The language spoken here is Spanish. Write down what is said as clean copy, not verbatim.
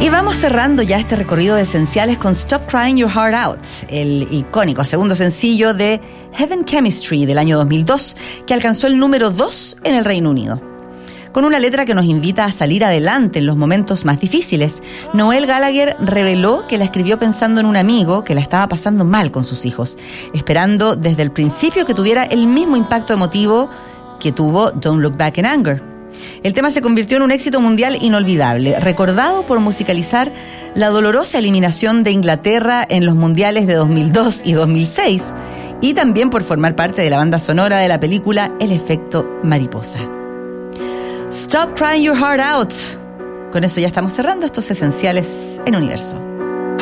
Y vamos cerrando ya este recorrido de esenciales con Stop Crying Your Heart Out, el icónico segundo sencillo de Heaven Chemistry del año 2002, que alcanzó el número 2 en el Reino Unido. Con una letra que nos invita a salir adelante en los momentos más difíciles, Noel Gallagher reveló que la escribió pensando en un amigo que la estaba pasando mal con sus hijos, esperando desde el principio que tuviera el mismo impacto emotivo que tuvo Don't Look Back in Anger. El tema se convirtió en un éxito mundial inolvidable, recordado por musicalizar la dolorosa eliminación de Inglaterra en los mundiales de 2002 y 2006, y también por formar parte de la banda sonora de la película El efecto mariposa. Stop Crying Your Heart Out. Con eso ya estamos cerrando estos esenciales en Universo.